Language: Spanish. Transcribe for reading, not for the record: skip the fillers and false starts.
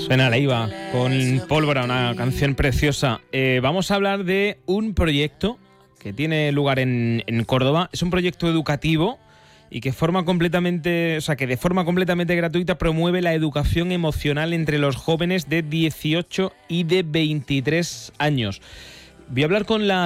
Suena Leiva con Pólvora, una canción preciosa. Vamos a hablar de un proyecto que tiene lugar en Córdoba. Es un proyecto educativo y que de forma completamente gratuita promueve la educación emocional entre los jóvenes de 18 y de 23 años. Voy a hablar con la